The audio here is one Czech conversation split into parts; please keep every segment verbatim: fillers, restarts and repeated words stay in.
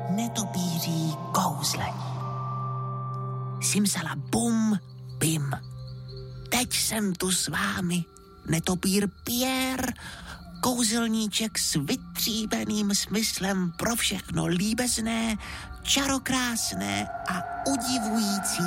netopíří kouzlení. Simsala bum, bim. Teď jsem tu s vámi, netopír Pierre, kouzelníček s vytříbeným smyslem pro všechno líbezné, čarokrásné a udivující.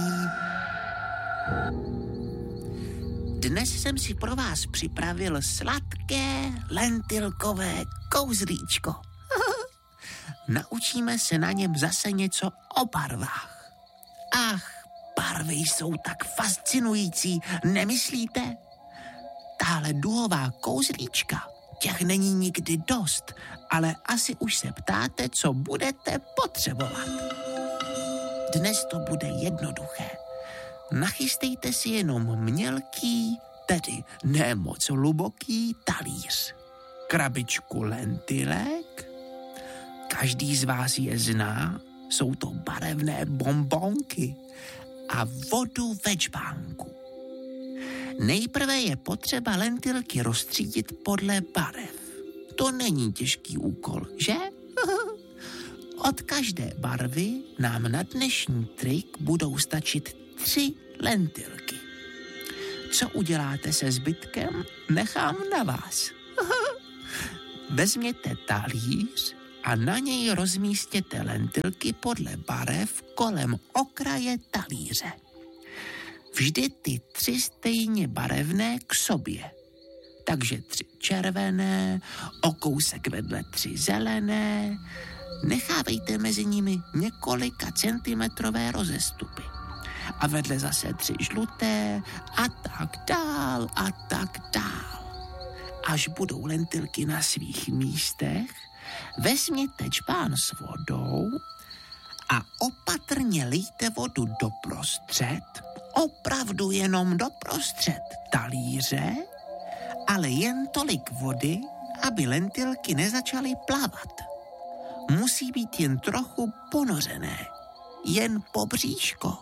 Dnes jsem si pro vás připravil sladké lentilkové kouzlíčko. Naučíme se na něm zase něco o barvách. Ach, barvy jsou tak fascinující, nemyslíte? Tahle duhová kouzlíčka, těch není nikdy dost, ale asi už se ptáte, co budete potřebovat. Dnes to bude jednoduché. Nachystejte si jenom mělký, tedy ne moc hluboký talíř, krabičku lentilek. Každý z vás je zná, jsou to barevné bonbonky a vodu ve džbánku. Nejprve je potřeba lentilky rozstřídit podle barev. To není těžký úkol, že? Od každé barvy nám na dnešní trik budou stačit tři lentilky. Co uděláte se zbytkem, nechám na vás. Vezměte talíř a na něj rozmístěte lentilky podle barev kolem okraje talíře. Vždy ty tři stejně barevné k sobě. Takže tři červené, o kousek vedle tři zelené. Nechávejte mezi nimi několika centimetrové rozestupy. A vedle zase tři žluté a tak dál a tak dál. Až budou lentilky na svých místech, vezměte džbán s vodou a opatrně lijte vodu doprostřed, opravdu jenom doprostřed talíře, ale jen tolik vody, aby lentilky nezačaly plavat. Musí být jen trochu ponořené, jen po bříško.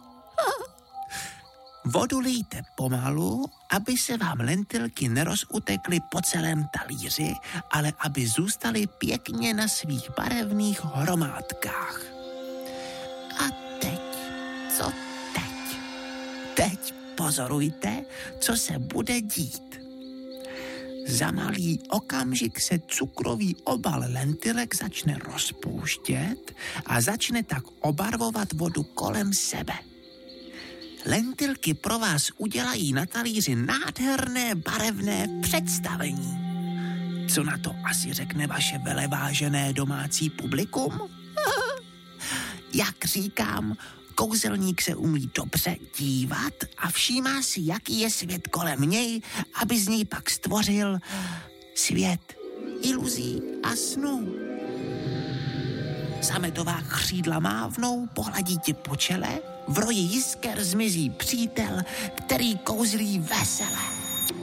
Vodu lijte pomalu, aby se vám lentilky nerozutekly po celém talíři, ale aby zůstaly pěkně na svých barevných hromádkách. A teď, co teď? Teď pozorujte, co se bude dít. Za malý okamžik se cukrový obal lentilek začne rozpouštět a začne tak obarvovat vodu kolem sebe. Lentilky pro vás udělají na talíři nádherné barevné představení. Co na to asi řekne vaše velevážené domácí publikum? Jak říkám, kouzelník se umí dobře dívat a všímá si, jaký je svět kolem něj, aby z něj pak stvořil svět iluzí a snů. Sametová křídla mávnou, pohladí tě po čele, v roji jisker zmizí přítel, který kouzlí veselé.